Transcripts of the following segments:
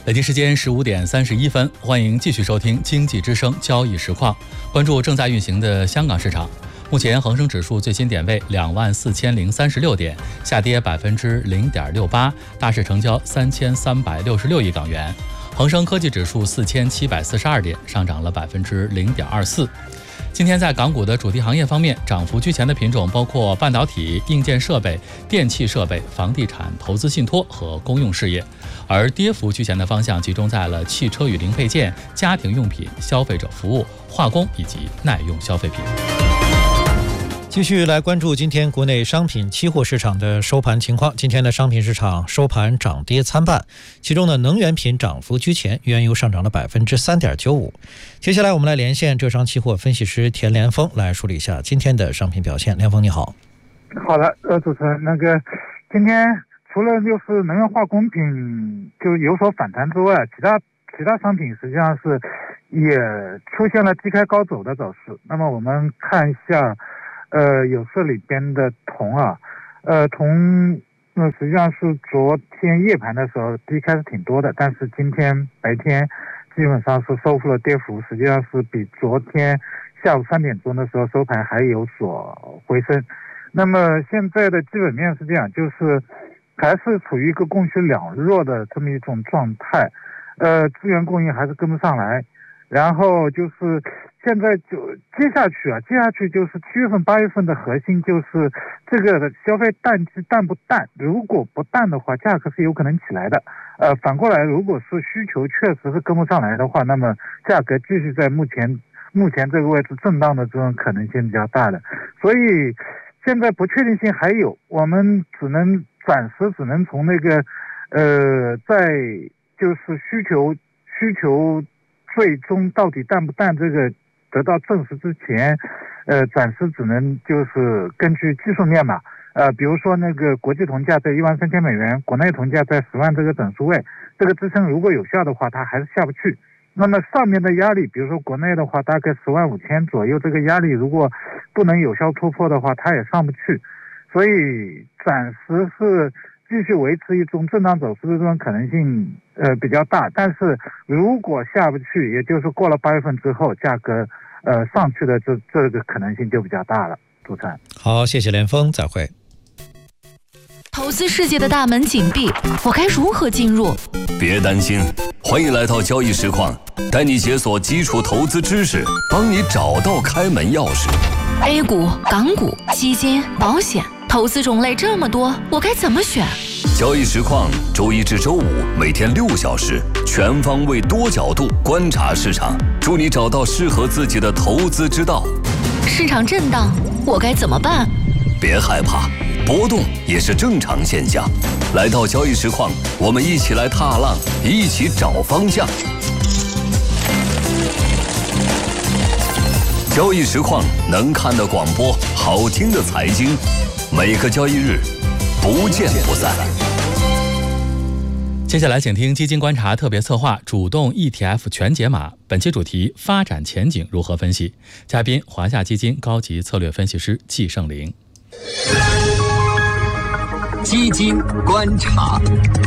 北京时间15:31，欢迎继续收听经济之声交易实况，关注正在运行的香港市场。目前恒生指数最新点位24036点，下跌0.68%，大市成交3366亿港元。恒生科技指数4742点，上涨了0.24%。今天在港股的主题行业方面，涨幅居前的品种包括半导体、硬件设备、电气设备、房地产、投资信托和公用事业，而跌幅居前的方向集中在了汽车与零配件、家庭用品、消费者服务、化工以及耐用消费品。 继续来关注今天国内商品期货市场的收盘情况。今天的商品市场收盘涨跌参半，其中的能源品涨幅居前，原油上涨了3.95%。接下来我们来连线浙商期货分析师田连峰来梳理一下今天的商品表现。连峰你好。 好的，主持人，今天除了就是能源化工品就有所反弹之外，其他商品实际上是也出现了低开高走的走势。那么我们看一下有色里边的铜铜实际上是昨天夜盘的时候低开是挺多的，但是今天白天基本上是收复了跌幅，实际上是比昨天下午3点钟的时候收盘还有所回升。那么现在的基本面是这样，就是还是处于一个供需两弱的这么一种状态，资源供应还是跟不上来。然后就是现在就接下去就是7月份8月份的核心就是这个消费淡季淡不淡，如果不淡的话，价格是有可能起来的。反过来，如果是需求确实是跟不上来的话，那么价格继续在目前这个位置震荡的这种可能性比较大的。所以现在不确定性还有，我们暂时只能从在就是需求最终到底淡不淡这个得到证实之前，暂时只能就是根据技术面吧，比如说国际铜价在13000美元，国内铜价在10万这个整数位，这个支撑如果有效的话，它还是下不去。那么上面的压力，比如说国内的话，大概105000左右，这个压力如果不能有效突破的话，它也上不去。所以暂时是继续维持一种震荡走势的这种可能性比较大，但是如果下不去，也就是过了8月份之后，价格上去的这个可能性就比较大了。主持人， 好，谢谢连峰，再会。 投资世界的大门紧闭，我该如何进入？ 别担心，欢迎来到交易实况，带你解锁基础投资知识，帮你找到开门钥匙。 A 股、港股、基金、保险，投资种类这么多，我该怎么选？ 交易实况周一至周五每天6小时，全方位多角度观察市场，助你找到适合自己的投资之道。 市场震荡，我该怎么办？ 别害怕，波动也是正常现象。来到交易实况，我们一起来踏浪，一起找方向。交易实况能看的广播，好听的财经，每个交易日不见不散。 接下来请听基金观察特别策划主动 ETF 全解码，本期主题发展前景如何分析，嘉宾华夏基金高级策略分析师季胜林。 基金观察。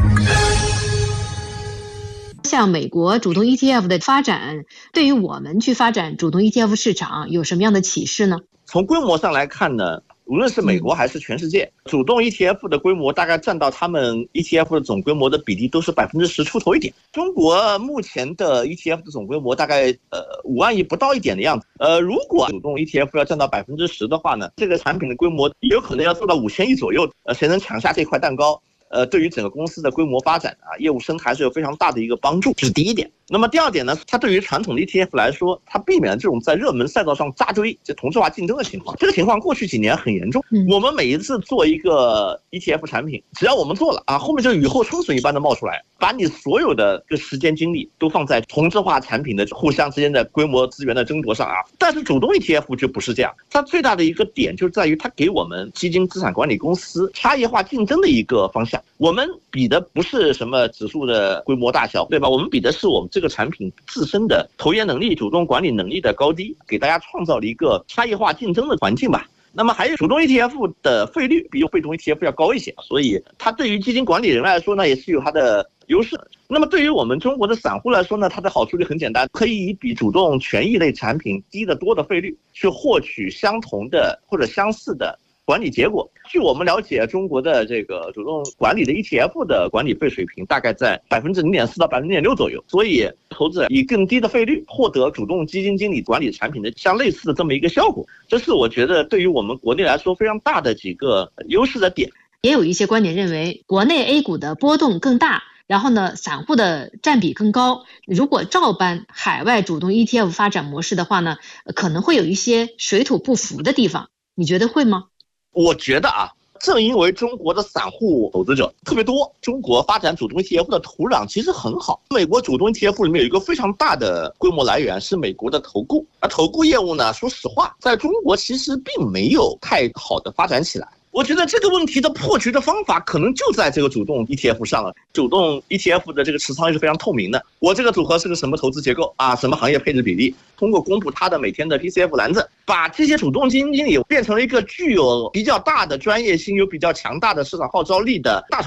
像美国主动 ETF 的发展，对于我们去发展主动 ETF 市场有什么样的启示呢？ 从规模上来看呢，无论是美国还是全世界，主动 ETF 的规模大概占到他们 ETF 的总规模的比例都是10%出头一点。中国目前的 ETF 的总规模大概5万亿不到一点的样子。如果主动 ETF 要占到10%的话呢，这个产品的规模也有可能要做到5000亿左右。谁能抢下这块蛋糕？对于整个公司的规模发展业务生态是有非常大的一个帮助，这是第一点。那么第二点呢，它对于传统的 ETF 来说，它避免了这种在热门赛道上扎堆、这同质化竞争的情况。这个情况过去几年很严重。我们每一次做一个 ETF 产品，只要我们做了后面就雨后春笋一般的冒出来，把你所有的时间精力都放在同质化产品的互相之间的规模资源的争夺上但是主动 ETF 就不是这样，它最大的一个点就在于它给我们基金资产管理公司差异化竞争的一个方向。我们比的不是什么指数的规模大小，对吧？我们比的是我们这个产品自身的投研能力、主动管理能力的高低，给大家创造了一个差异化竞争的环境吧。那么还有主动 ETF 的费率比被动 ETF 要高一些，所以它对于基金管理人来说呢，也是有它的优势。那么对于我们中国的散户来说呢，它的好处就很简单，可以以比主动权益类产品低得多的费率去获取相同的或者相似的管理结果。据我们了解，中国的这个主动管理的 ETF 的管理费水平大概在0.4%到0.6%左右，所以投资者以更低的费率获得主动基金经理管理产品的相类似的这么一个效果，这是我觉得对于我们国内来说非常大的几个优势的点。 也有一些观点认为，国内 A 股的波动更大，然后呢，散户的占比更高。如果照搬海外主动 ETF 发展模式的话呢，可能会有一些水土不服的地方。你觉得会吗？ 我觉得正因为中国的散户投资者特别多，中国发展主动 ETF 的土壤其实很好。美国主动 ETF 里面有一个非常大的规模来源是美国的投顾，而投顾业务呢，说实话，在中国其实并没有太好的发展起来。我觉得这个问题的破局的方法可能就在这个主动 ETF 上了。主动 ETF 的这个持仓也是非常透明的，我这个组合是个什么投资结构什么行业配置比例，通过公布它的每天的 PCF 篮子，把这些主动基金经理变成了一个具有比较大的专业性、有比较强大的市场号召力的大